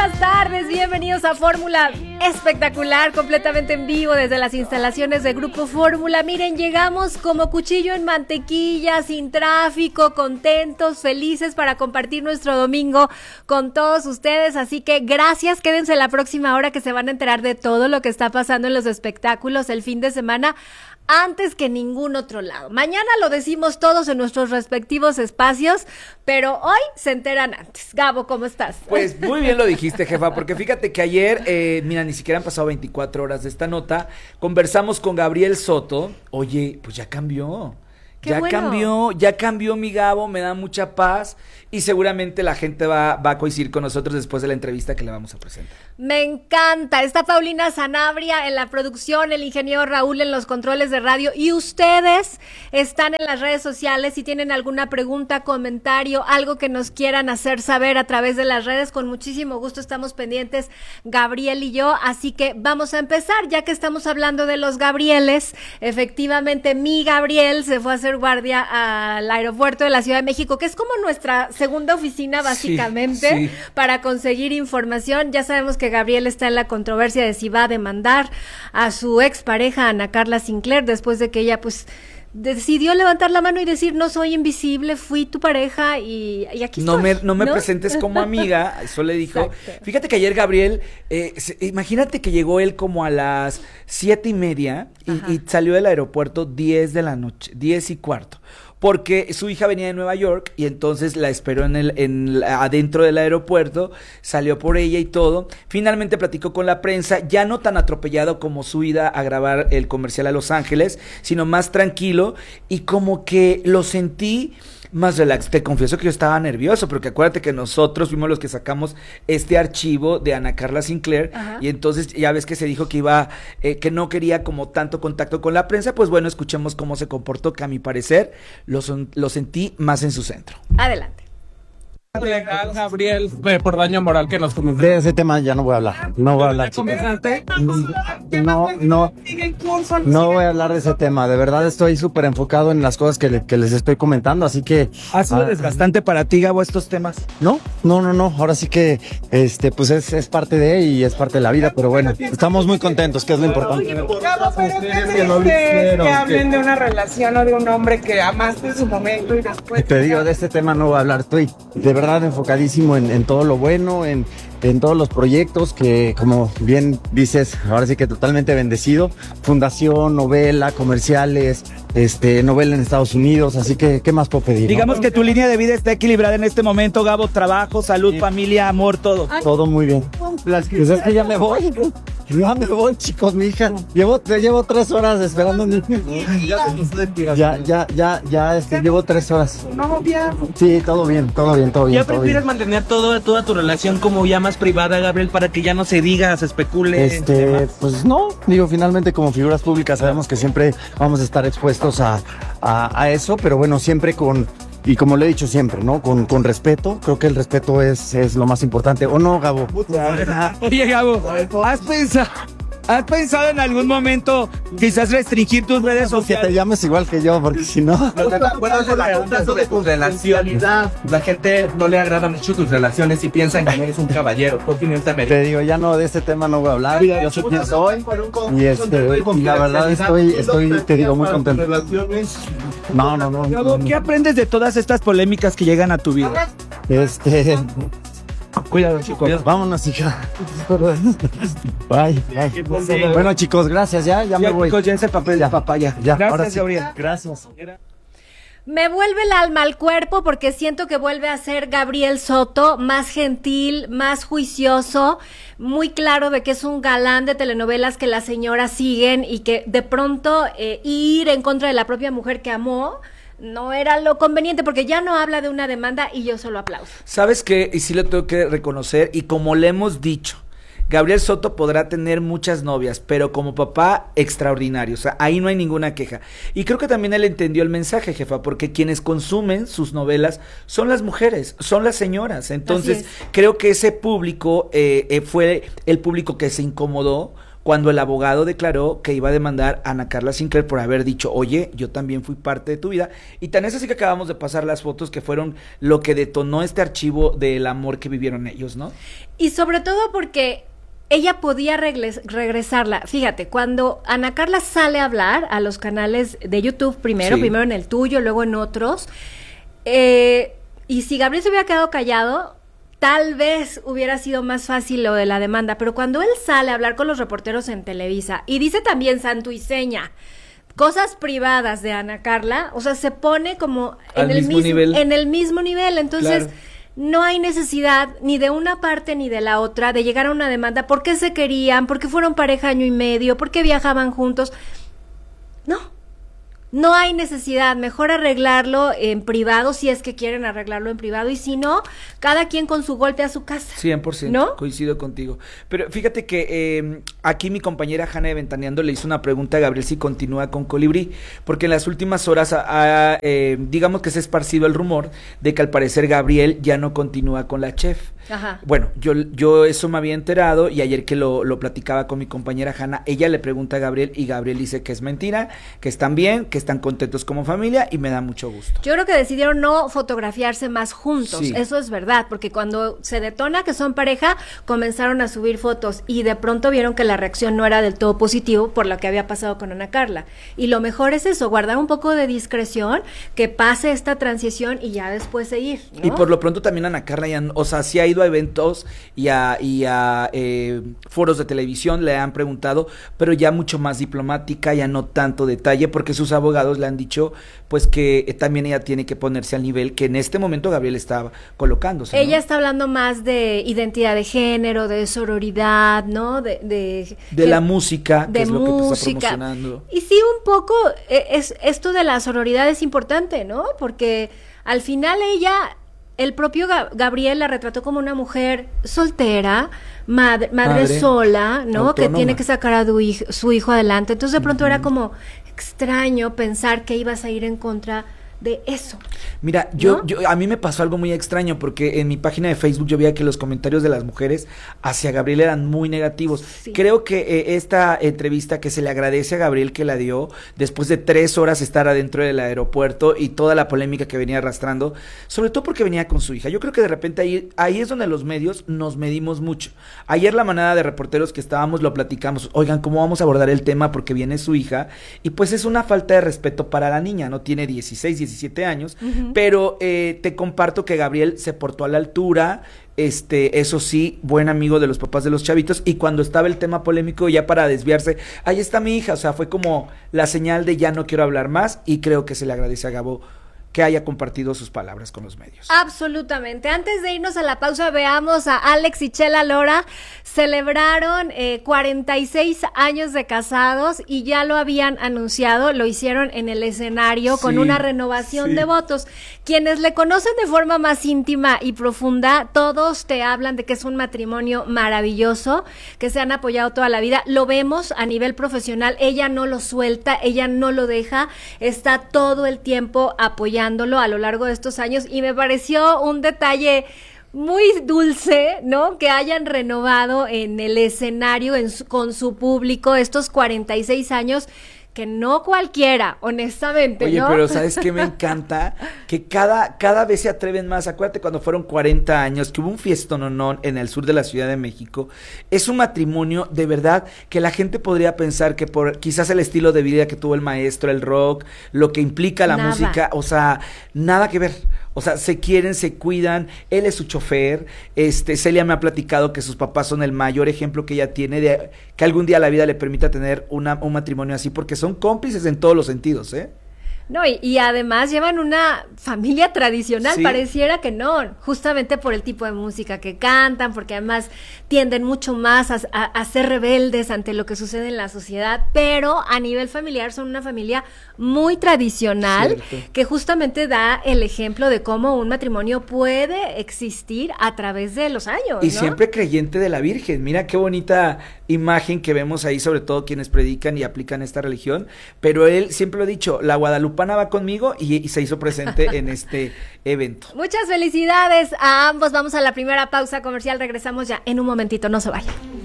buenas tardes, bienvenidos a Fórmula Espectacular, completamente en vivo desde las instalaciones de Grupo Fórmula. Miren, llegamos como cuchillo en mantequilla, sin tráfico, contentos, felices para compartir nuestro domingo con todos ustedes, así que gracias, quédense la próxima hora que se van a enterar de todo lo que está pasando en los espectáculos el fin de semana, antes que ningún otro lado. Mañana lo decimos todos en nuestros respectivos espacios, pero hoy se enteran antes. Gabo, ¿cómo estás? Pues muy bien lo dijiste, jefa, porque fíjate que ayer, mira, ni siquiera han pasado 24 horas de esta nota, conversamos con Gabriel Soto. Oye, pues ya cambió. Ya cambió mi Gabo, me da mucha paz y seguramente la gente va a coincidir con nosotros después de la entrevista que le vamos a presentar. Me encanta, está Paulina Sanabria en la producción, el ingeniero Raúl en los controles de radio y ustedes están en las redes sociales. Si tienen alguna pregunta, comentario, algo que nos quieran hacer saber a través de las redes, con muchísimo gusto estamos pendientes, Gabriel y yo, así que vamos a empezar, ya que estamos hablando de los Gabrieles. Efectivamente, mi Gabriel se fue a hacer guardia al aeropuerto de la Ciudad de México, que es como nuestra segunda oficina básicamente, para conseguir información. Ya sabemos que Gabriel está en la controversia de si va a demandar a su expareja Ana Carla Sinclair, después de que ella pues decidió levantar la mano y decir: no soy invisible, fui tu pareja y aquí estoy. No me presentes como amiga, eso le dijo. Exacto. Fíjate que ayer Gabriel, imagínate que llegó él como a las 7:30 y salió del aeropuerto 10 de la noche, 10:15. Porque su hija venía de Nueva York y entonces la esperó adentro del aeropuerto, salió por ella y todo. Finalmente platicó con la prensa, ya no tan atropellado como su ida a grabar el comercial a Los Ángeles, sino más tranquilo y como que lo sentí más relax. Te confieso que yo estaba nervioso, porque acuérdate que nosotros fuimos los que sacamos este archivo de Ana Carla Sinclair. Ajá. Y entonces ya ves que se dijo que que no quería como tanto contacto con la prensa. Pues bueno, escuchemos cómo se comportó, que a mi parecer lo sentí más en su centro. Adelante. Gabriel, por daño moral que nos comentó. De ese tema ya no voy a hablar. No voy a hablar, chicos. No voy a hablar de ese tema. De verdad estoy súper enfocado en las cosas que les estoy comentando, así que... ¿Ha sido desgastante para ti, Gabo, estos temas? No. Ahora sí que pues es parte y es parte de la vida, pero bueno, estamos muy contentos, que es lo importante. Gabo, pero que hablen de una relación o de un hombre que amaste en su momento y después... Te digo, de este tema no voy a hablar. Estoy de verdad enfocadísimo en todo lo bueno, en todos los proyectos que, como bien dices, ahora sí que totalmente bendecido. Fundación, novela, comerciales, novela en Estados Unidos, así que ¿qué más puedo pedir? Digamos, ¿no? Que tu línea de vida está equilibrada en este momento, Gabo, trabajo, salud, familia, amor, todo. Todo muy bien. Pues es que ya me voy. Ya me voy, chicos, mi hija. Llevo 3 horas esperando. Llevo 3 horas. No, bien. Sí, todo bien. ¿Ya prefieres mantener toda tu relación como ya más privada, Gabriel, para que ya no se diga, se especule? Pues no, digo, finalmente como figuras públicas sabemos que siempre vamos a estar expuestos a eso, pero bueno, siempre y como le he dicho siempre, ¿no? Con respeto. Creo que el respeto es lo más importante. ¿O no, Gabo? Oye, Gabo, ¿has pensado en algún momento quizás restringir tus redes sociales? Que te llames igual que yo, porque si no... Bueno, la pregunta sobre tu relacionalidad. La gente no le agrada mucho tus relaciones y piensan que eres un caballero. ¿Qué opinión te merece? Te digo, ya no, de ese tema no voy a hablar. Yo soy quien soy. Y la verdad estoy, te digo, muy contento. No. Gabo, ¿qué aprendes de todas estas polémicas que llegan a tu vida? Cuidado, chicos. Vámonos, hija. Bye. Bueno, chicos, gracias. Ya me voy. Chicos, ya es el papel de papaya. Ya. Gracias, ahora sí. Gabriel. Gracias. Me vuelve el alma al cuerpo porque siento que vuelve a ser Gabriel Soto, más gentil, más juicioso, muy claro de que es un galán de telenovelas que las señoras siguen y que de pronto ir en contra de la propia mujer que amó no era lo conveniente, porque ya no habla de una demanda y yo solo aplauso. ¿Sabes qué? Y sí lo tengo que reconocer, y como le hemos dicho, Gabriel Soto podrá tener muchas novias, pero como papá, extraordinario. O sea, ahí no hay ninguna queja. Y creo que también él entendió el mensaje, jefa, porque quienes consumen sus novelas son las mujeres, son las señoras. Entonces, creo que ese público fue el público que se incomodó cuando el abogado declaró que iba a demandar a Ana Carla Sinclair por haber dicho, oye, yo también fui parte de tu vida. Y tan es así que acabamos de pasar las fotos que fueron lo que detonó este archivo del amor que vivieron ellos, ¿no? Y sobre todo porque ella podía regresarla. Fíjate, cuando Ana Carla sale a hablar a los canales de YouTube, primero en el tuyo, luego en otros, y si Gabriel se hubiera quedado callado, tal vez hubiera sido más fácil lo de la demanda, pero cuando él sale a hablar con los reporteros en Televisa, y dice también santo y seña, cosas privadas de Ana Carla, o sea, se pone como en el mismo nivel, entonces... Claro. No hay necesidad ni de una parte ni de la otra de llegar a una demanda porque se querían, porque fueron pareja año y medio, porque viajaban juntos. No hay necesidad, mejor arreglarlo en privado si es que quieren arreglarlo en privado y si no, cada quien con su golpe a su casa. 100%, ¿no? Coincido contigo. Pero fíjate que aquí mi compañera Hanna de Ventaneando le hizo una pregunta a Gabriel si continúa con Colibrí, porque en las últimas horas digamos que se ha esparcido el rumor de que al parecer Gabriel ya no continúa con la chef. Ajá. Bueno, yo eso me había enterado y ayer que lo platicaba con mi compañera Hanna, ella le pregunta a Gabriel y Gabriel dice que es mentira, que están bien, que están contentos como familia y me da mucho gusto. Yo creo que decidieron no fotografiarse más juntos, sí. Eso es verdad, porque cuando se detona que son pareja, comenzaron a subir fotos y de pronto vieron que la reacción no era del todo positivo por lo que había pasado con Ana Carla. Y lo mejor es eso, guardar un poco de discreción, que pase esta transición y ya después seguir, ¿no? Y por lo pronto también Ana Carla ya, o sea, sí ha ido a eventos y a foros de televisión, le han preguntado, pero ya mucho más diplomática, ya no tanto detalle, porque sus abogados le han dicho pues que también ella tiene que ponerse al nivel que en este momento Gabriel estaba colocándose, ¿no? Ella está hablando más de identidad de género, de sororidad, ¿no? De la música, que es lo que te está música. promocionando. Y sí, un poco, esto de la sororidad es importante, ¿no? Porque al final el propio Gabriel la retrató como una mujer soltera, madre sola, ¿no? Autónoma. Que tiene que sacar a su hijo adelante. Entonces de pronto era como extraño pensar que ibas a ir en contra de eso. Mira, a mí me pasó algo muy extraño porque en mi página de Facebook yo veía que los comentarios de las mujeres hacia Gabriel eran muy negativos. Sí. Creo que esta entrevista que se le agradece a Gabriel que la dio después de 3 horas estar adentro del aeropuerto y toda la polémica que venía arrastrando, sobre todo porque venía con su hija. Yo creo que de repente ahí es donde los medios nos medimos mucho. Ayer la manada de reporteros que estábamos lo platicamos, oigan, ¿cómo vamos a abordar el tema? Porque viene su hija y pues es una falta de respeto para la niña, no tiene 17 años, pero te comparto que Gabriel se portó a la altura, eso sí, buen amigo de los papás de los chavitos, y cuando estaba el tema polémico ya para desviarse, ahí está mi hija, o sea, fue como la señal de ya no quiero hablar más, y creo que se le agradece a Gabo que haya compartido sus palabras con los medios. Absolutamente. Antes de irnos a la pausa, veamos a Alex y Chela Lora. Celebraron 46 años de casados y ya lo habían anunciado, lo hicieron en el escenario con una renovación de votos. Quienes le conocen de forma más íntima y profunda, todos te hablan de que es un matrimonio maravilloso, que se han apoyado toda la vida. Lo vemos a nivel profesional, ella no lo suelta, ella no lo deja, está todo el tiempo apoyando a lo largo de estos años y me pareció un detalle muy dulce, ¿no? Que hayan renovado en el escenario con su público estos 46 años que no cualquiera, honestamente, Oye, ¿no? pero ¿sabes qué me encanta? Que cada vez se atreven más. Acuérdate cuando fueron 40 años, que hubo un fiestononón en el sur de la Ciudad de México. Es un matrimonio, de verdad, que la gente podría pensar que por quizás el estilo de vida que tuvo el maestro, el rock, lo que implica la música, o sea, nada que ver. O sea, se quieren, se cuidan, él es su chofer, Celia me ha platicado que sus papás son el mayor ejemplo que ella tiene de que algún día la vida le permita tener un matrimonio así, porque son cómplices en todos los sentidos, ¿eh? No, y además llevan una familia tradicional, pareciera que no, justamente por el tipo de música que cantan, porque además tienden mucho más a ser rebeldes ante lo que sucede en la sociedad, pero a nivel familiar son una familia muy tradicional, que justamente da el ejemplo de cómo un matrimonio puede existir a través de los años, y ¿no? siempre creyente de la Virgen. Mira qué bonita imagen que vemos ahí, sobre todo quienes predican y aplican esta religión, pero él siempre lo ha dicho, la guadalupana va conmigo y se hizo presente en este evento. Muchas felicidades a ambos. Vamos a la primera pausa comercial, regresamos ya en un momentito, no se vayan.